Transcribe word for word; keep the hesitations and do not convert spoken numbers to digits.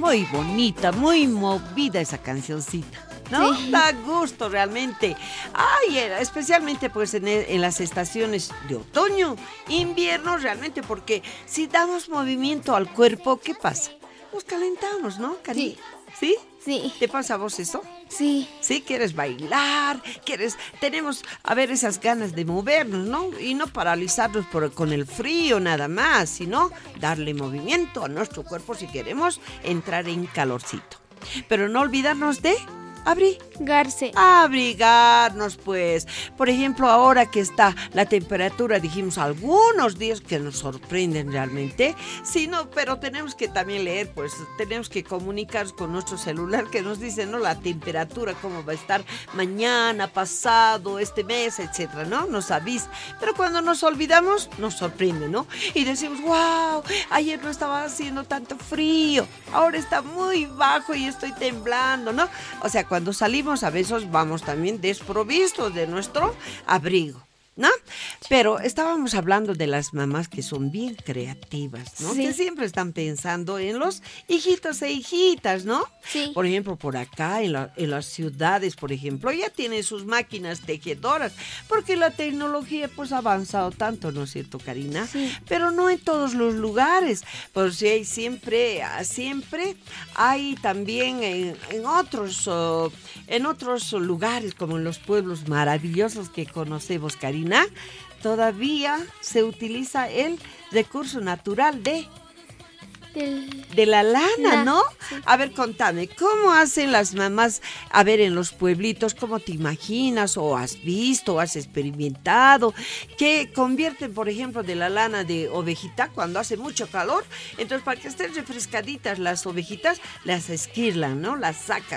muy bonita, muy movida esa cancioncita. ¿No? Sí. Da gusto realmente. Ay, especialmente pues en, en las estaciones de otoño, invierno realmente, porque si damos movimiento al cuerpo, ¿qué pasa? Nos calentamos, ¿no, cariño? Sí. ¿Sí? Sí. ¿Te pasa a vos eso? Sí. Sí, quieres bailar, quieres, tenemos, a ver, esas ganas de movernos, ¿no? Y no paralizarnos por, con el frío nada más, sino darle movimiento a nuestro cuerpo si queremos entrar en calorcito. Pero no olvidarnos de abrigarse. Abrigarnos, pues. Por ejemplo, ahora que está la temperatura, dijimos algunos días que nos sorprenden realmente. Sí, no, pero tenemos que también leer, pues tenemos que comunicarnos con nuestro celular que nos dice, ¿no? La temperatura, cómo va a estar mañana, pasado, este mes, etcétera, ¿no? Nos avisa. Pero cuando nos olvidamos, nos sorprende, ¿no? Y decimos, wow, ayer no estaba haciendo tanto frío, ahora está muy bajo y estoy temblando, ¿no? O sea, cuando salimos a veces vamos también desprovistos de nuestro abrigo, ¿no? Pero estábamos hablando de las mamás que son bien creativas, ¿no? Sí. Que siempre están pensando en los hijitos e hijitas, ¿no? Sí. Por ejemplo, por acá, en, la, en las ciudades, por ejemplo, ya tienen sus máquinas tejedoras, porque la tecnología pues ha avanzado tanto, ¿no es cierto, Karina? Sí. Pero no en todos los lugares, pues sí, siempre, siempre hay también en, en otros, uh, en otros lugares, como en los pueblos maravillosos que conocemos, Karina, todavía se utiliza el recurso natural de, Del... de la lana, la... ¿no? Sí. A ver, contame, ¿cómo hacen las mamás, a ver, en los pueblitos, cómo te imaginas, o has visto, o has experimentado, que convierten, por ejemplo, de la lana de ovejita cuando hace mucho calor? Entonces, para que estén refrescaditas las ovejitas, las esquirlan, ¿no? Las sacan.